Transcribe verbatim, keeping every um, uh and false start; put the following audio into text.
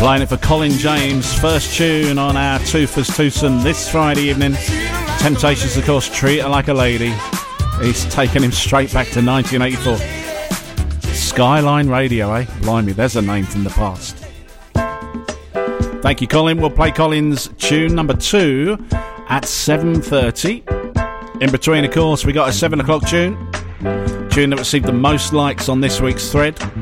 Playing it for Colin James, first tune on our Two for Twosome this Friday evening. Temptations, of course, Treat Her Like a Lady. He's taken him straight back to nineteen eighty-four. Skyline Radio, eh? Blimey, there's a name from the past. Thank you, Colin. We'll play Colin's tune number two at seven thirty. In between, of course, we got a seven o'clock tune. Tune that received the most likes on this week's thread.